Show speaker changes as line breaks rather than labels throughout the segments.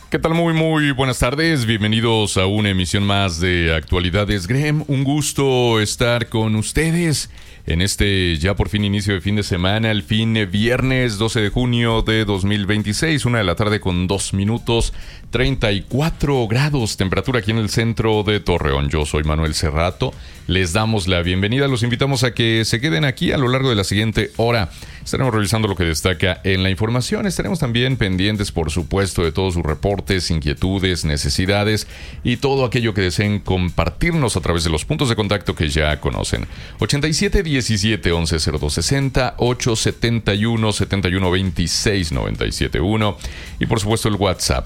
¿Qué tal? Muy buenas tardes. Bienvenidos a una emisión más de Actualidades GREM. Un gusto estar con ustedes en este ya por fin inicio de fin de semana, el fin viernes 12 de junio de 2026, 1 de la tarde con 2 minutos, 34 grados, temperatura aquí en el centro de Torreón. Yo soy Manuel Cerrato, les damos la bienvenida, los invitamos a que se queden aquí a lo largo de la siguiente hora. Estaremos revisando lo que destaca en la información, estaremos también pendientes, por supuesto, de todos sus reportes, inquietudes, necesidades y todo aquello que deseen compartirnos a través de los puntos de contacto que ya conocen. 8717-110260, 871-7126-971 y por supuesto el WhatsApp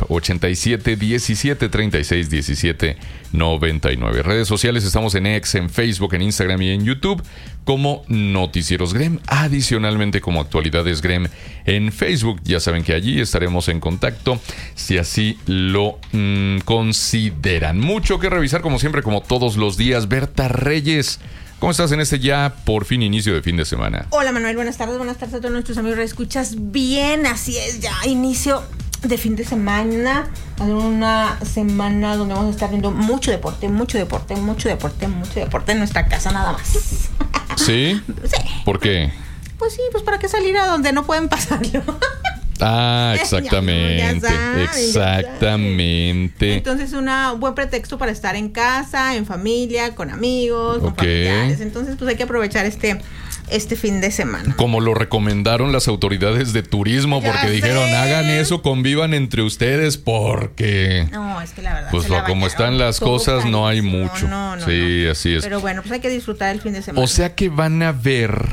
8717-3617-99. Redes sociales, estamos en X, en Facebook, en Instagram y en YouTube como Noticieros GREM, adicionalmente como Actualidades GREM en Facebook. Ya saben que allí estaremos en contacto si así lo consideran. Mucho que revisar como siempre, como todos los días. Berta Reyes, ¿cómo estás en este ya por fin inicio de fin de semana?
Hola Manuel, buenas tardes a todos nuestros amigos. ¿Escuchas bien? Así es, ya inicio de fin de semana, una semana donde vamos a estar viendo mucho deporte en nuestra casa nada más.
¿Sí?
Sí.
¿Por qué?
Pues sí, pues para qué salir a donde no pueden pasarlo.
Ah, exactamente,
Ya saben.
exactamente.
Entonces, un buen pretexto para estar en casa, en familia, con amigos, con familiares. Entonces, pues hay que aprovechar este fin de semana.
Como lo recomendaron las autoridades de turismo, porque dijeron, hagan eso, convivan entre ustedes, porque...
No, es que la verdad...
Pues como están las cosas, no hay mucho.
No,
sí, así es.
Pero bueno, pues hay que disfrutar el fin de semana.
O sea que van a ver...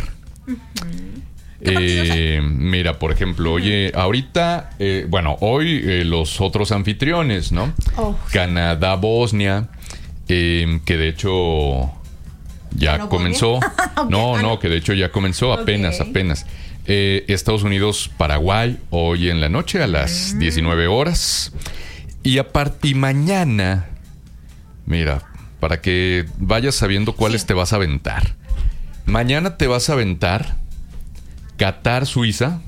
mira, por ejemplo, oye, ahorita, hoy los otros anfitriones, ¿no? Canadá, Bosnia, que de hecho ya comenzó. Que de hecho ya comenzó apenas. Estados Unidos, Paraguay, hoy en la noche a las 19 horas. Y mañana, mira, para que vayas sabiendo cuáles te vas a aventar. Mañana te vas a aventar Qatar, Suiza,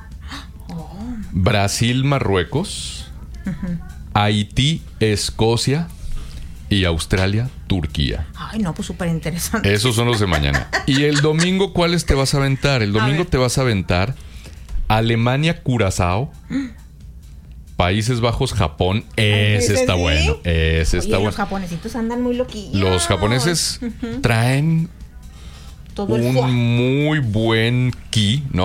Brasil, Marruecos, Haití, Escocia y Australia, Turquía.
Ay, no, pues súper interesante.
Esos son los de mañana. Y el domingo, ¿cuáles te vas a aventar? El domingo te vas a aventar Alemania, Curazao, Países Bajos, Japón. Ese está bueno. Ese está bueno.
Los japonesitos andan muy loquillos.
Los japoneses traen todo un muy buen ki, ¿no?